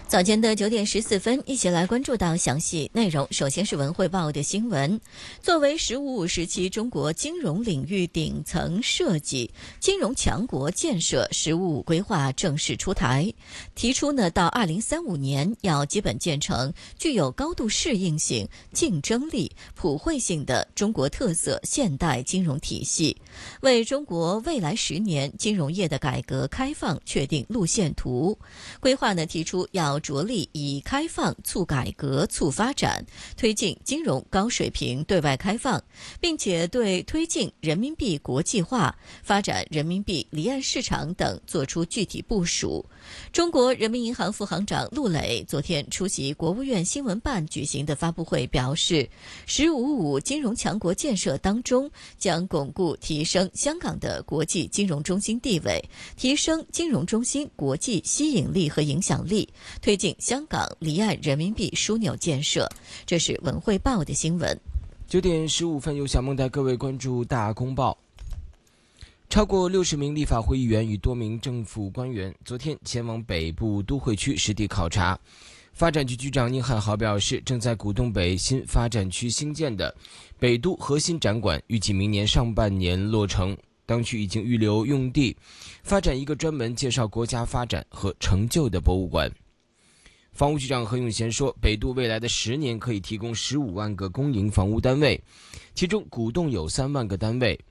早间的9点14分，一起来关注到详细内容。首先是文汇报的新闻。作为“15+5”时期中国金融领域顶层设计，金融强国建设“15+5”规划正式出台，提出到2035年要基本建成具有高度适应性、竞争力、普惠性的中国特色现代金融体系，为中国未来10年金融业的改革开放确定路线图。规划提出要着力以开放促改革、促发展，推进金融高水平对外开放，并且对推进人民币国际化、发展人民币离岸市场等作出具体部署。中国人民银行副行长陆磊昨天出席国务院新闻办举行的发布会表示，“15+5”金融强国建设当中，将巩固提升香港的国际金融中心地位，提升金融中心国际吸引力和影响力，推进香港离岸人民币枢纽建设。这是文汇报的新闻。 9点15分，由小梦带各位关注大公报。超过60名立法会议员与多名政府官员昨天前往北部都会区实地考察。发展局局长宁汉豪表示，正在古洞北新发展区兴建的北都核心展馆预计明年上半年落成，当局已经预留用地，发展一个专门介绍国家发展和成就的博物馆。房屋局长何永贤说，北都未来的10年可以提供15万个公营房屋单位，其中古洞有3万个单位。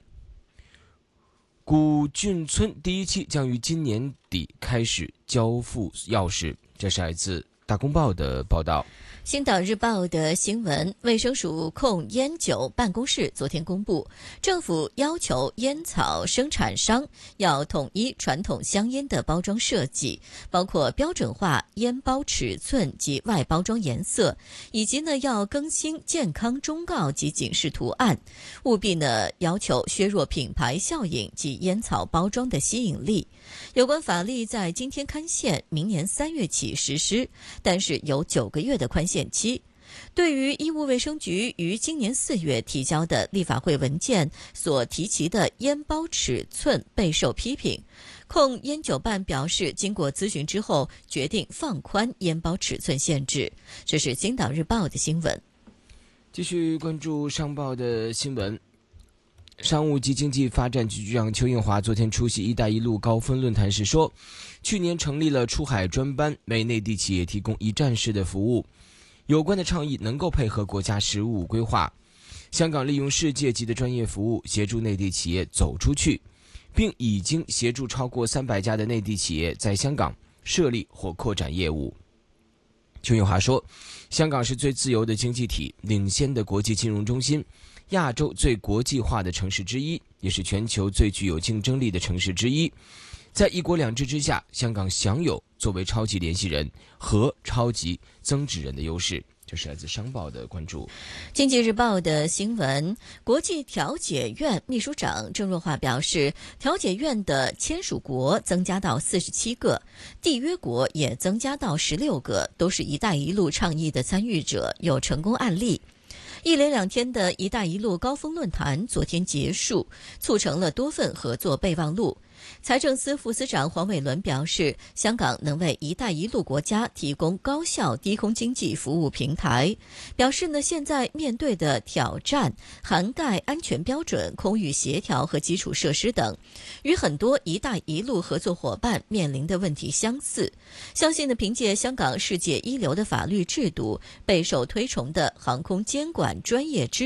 古俊村第一期将于今年底开始交付钥匙。这是来自大公报的报道。 星岛日报的新闻，卫生署控烟酒办公室昨天公布，政府要求烟草生产商要统一传统香烟的包装设计，包括标准化烟包尺寸及外包装颜色，以及要更新健康忠告及警示图案，务必要求削弱品牌效应及烟草包装的吸引力。有关法律在今天刊宪，明年3月起实施，但是有9个月的宽限期。对于医务卫生局于今年4月提交的立法会文件所提及的烟包尺寸备受批评，控烟酒办表示，经过咨询之后决定放宽烟包尺寸限制。这是星岛日报的新闻。 继续关注商报的新闻。商务及经济发展局局长邱应华昨天出席“一带一路”高峰论坛时说，去年成立了出海专班，为内地企业提供一站式的服务。有关的倡议能够配合国家“15+5”规划。香港利用世界级的专业服务协助内地企业走出去，并已经协助超过300家的内地企业在香港设立或扩展业务。邱应华说，香港是最自由的经济体，领先的国际金融中心，亚洲最国际化的城市之一，也是全球最具有竞争力的城市之一。在一国两制之下，香港享有作为超级联系人和超级增值人的优势。这是来自商报的关注。 经济日报的新闻，国际调解院秘书长郑若骅表示，调解院的签署国增加到47个，缔约国也增加到16个，都是一带一路倡议的参与者，有成功案例。一连2天的一带一路高峰论坛昨天结束，促成了多份合作备忘录。财政司副司长黄伟纶表示，香港能为一带一路国家提供高效低空经济服务平台，表示现在面对的挑战涵盖安全标准、空域协调和基础设施等，与很多一带一路合作伙伴面临的问题相似。相信凭借香港世界一流的法律制度、备受推崇的航空监管专业知